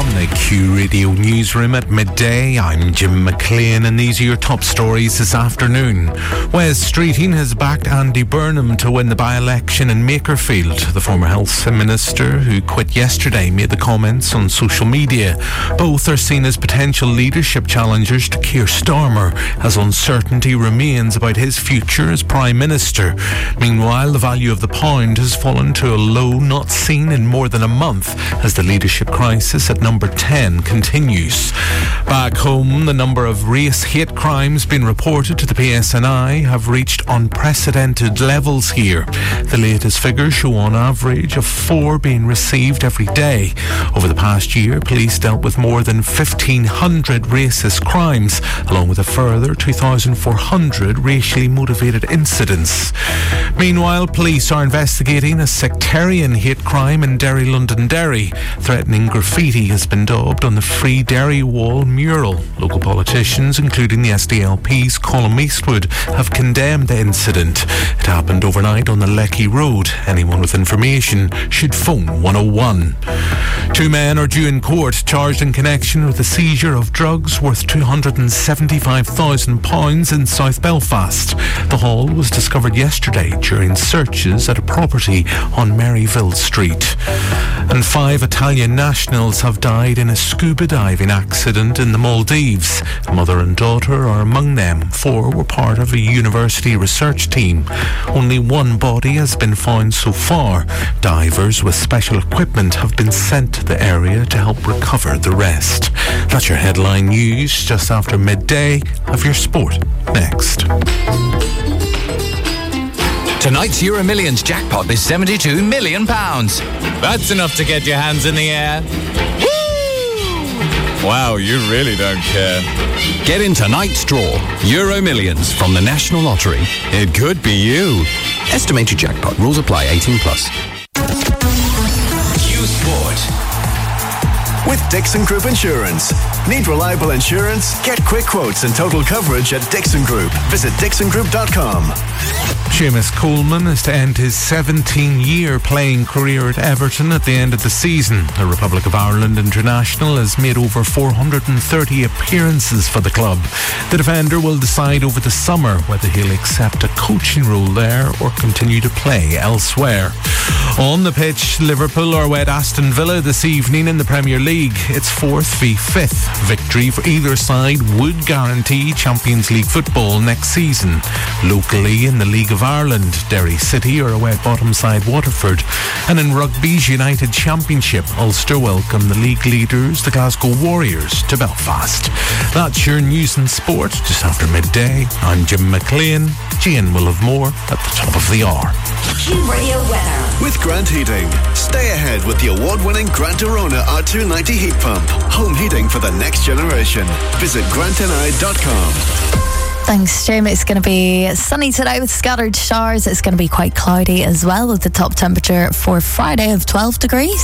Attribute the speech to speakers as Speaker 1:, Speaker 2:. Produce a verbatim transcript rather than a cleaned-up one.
Speaker 1: From the Q Radio newsroom at midday, I'm Jim McLean, and these are your top stories this afternoon. Wes Streeting has backed Andy Burnham to win the by-election in Makerfield. The former health minister, who quit yesterday, made the comments on social media. Both are seen as potential leadership challengers to Keir Starmer, as uncertainty remains about his future as Prime Minister. Meanwhile, the value of the pound has fallen to a low not seen in more than a month as the leadership crisis at number ten continues. Back home, the number of race hate crimes being reported to the P S N I have reached unprecedented levels here. The latest figures show on average of four being received every day. Over the past year, police dealt with more than fifteen hundred racist crimes, along with a further two thousand four hundred racially motivated incidents. Meanwhile, police are investigating a sectarian hate crime in Derry, Londonderry. Threatening graffiti has been daubed on the Free Derry Wall mural. Local politicians, including the S D L P's Colm Eastwood, have condemned the incident. It happened overnight on the Lecky Road. Anyone with information should phone one oh one. Two men are due in court charged in connection with the seizure of drugs worth two hundred seventy-five thousand pounds in South Belfast. The haul was discovered yesterday during searches at a property on Maryville Street. And five Italian nationals have died in a scuba diving accident in the Maldives. A mother and daughter are among them. Four were part of a university research team. Only one body has been found so far. Divers with special equipment have been sent to the area to help recover the rest. That's your headline news just after midday. Have your sport next.
Speaker 2: Tonight's Euro Millions jackpot is seventy-two million pounds.
Speaker 3: That's enough to get your hands in the air. Woo! Wow, you really don't care.
Speaker 2: Get in tonight's draw. Euro Millions from the National Lottery. It could be you. Estimated jackpot. Rules apply. eighteen plus.
Speaker 4: Q Sport. With Dixon Group Insurance. Need reliable insurance? Get quick quotes and total coverage at Dixon Group. Visit dixon group dot com.
Speaker 1: Seamus Coleman is to end his seventeen-year playing career at Everton at the end of the season. The Republic of Ireland international has made over four hundred thirty appearances for the club. The defender will decide over the summer whether he'll accept a coaching role there or continue to play elsewhere. On the pitch, Liverpool are at Aston Villa this evening in the Premier League. It's fourth v fifth. Victory for either side would guarantee Champions League football next season. Locally in the League of Ireland, Derry City are away at bottom side Waterford. And in Rugby's United Championship, Ulster welcome the league leaders, the Glasgow Warriors, to Belfast. That's your news and sport just after midday. I'm Jim McLean. Jane will have more at the top of the hour.
Speaker 5: Q Radio weather.
Speaker 4: With Grant Heating. Stay ahead with the award-winning Grant Arona R two ninety heat pump. Home heating for the next generation. Visit grant n i dot com.
Speaker 6: Thanks, Jim. It's going to be sunny today with scattered showers. It's going to be quite cloudy as well, with the top temperature for Friday of twelve degrees.